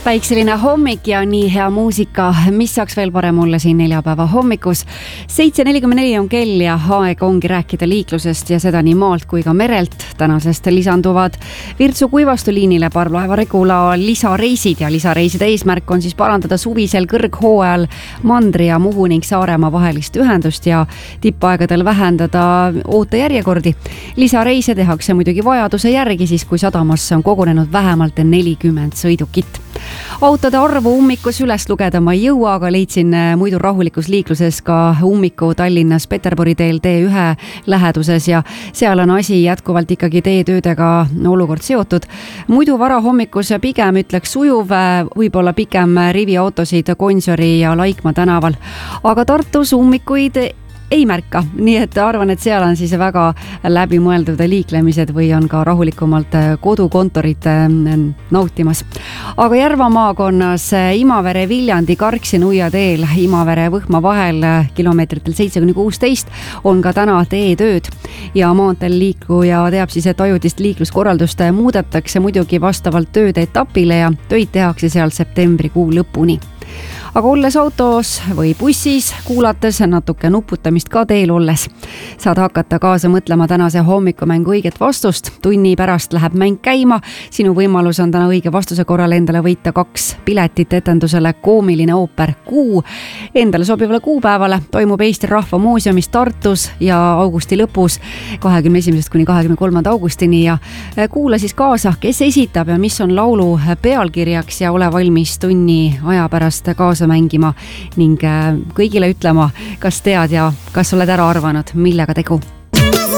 Päikseline hommik ja nii hea muusika, mis saaks veel parem olla siin neljapäeva hommikus. 7.44 on kell ja aeg ongi rääkida liiklusest ja seda nii maalt kui ka merelt. Tänasest lisanduvad Virtsu kuivastuliinile parvlaeva Regula lisareisid ja lisareiside eesmärk on siis parandada suvisel kõrghooajal Mandri ja Muhu ning Saaremaa vahelist ühendust ja tippaegadel vähendada ootejärjekordi. Lisareise tehakse muidugi vajaduse järgi siis, kui sadamasse on kogunenud vähemalt 40 sõidukit. Autode arvu ummikus üles lugeda ma ei jõua, aga leidsin muidu rahulikus liikluses ka ummiku Tallinnas Peterburi teel T1 läheduses ja seal on asi jätkuvalt ikkagi teetöödega olukord seotud. Muidu varahommikus pigem ütleks sujuv, võib-olla pikem riviautosid Gonsiori ja Laikmaa tänaval, aga Tartus ummikuid ei märka, nii et arvan, et seal on siis väga läbimõeldud liiklemised või on ka rahulikumalt kodukontorit nautimas. Aga Järva maakonnas Imavere, Viljandi, Karksi, Nuia teel Imavere, Võhma vahel kilomeetritel 7-16 on ka täna teetööd ja maanteel liikuja teab siis, et ajutist liikluskorraldust muudetakse muidugi vastavalt tööde etapile ja töid tehakse seal septembrikuu lõpuni. Aga olles autos või bussis, kuulates natuke nuputamist ka teel olles, saad hakata kaasa mõtlema tänase hommikumängu õiget vastust. Tunni pärast läheb mäng käima. Sinu võimalus on täna õige vastuse korral endale võita 2 piletit etendusele Koomiline ooper Kuu. Endale sobivale kuupäevale toimub Eesti Rahva Muuseumis Tartus ja augusti lõpus 21. kuni 23. augustini ja kuula siis kaasa, kes esitab ja mis on laulu pealkirjaks ja ole valmis tunni aja pärast kaasa mängima ning kõigile ütlema, kas tead ja kas oled ära arvanud, millega tegu.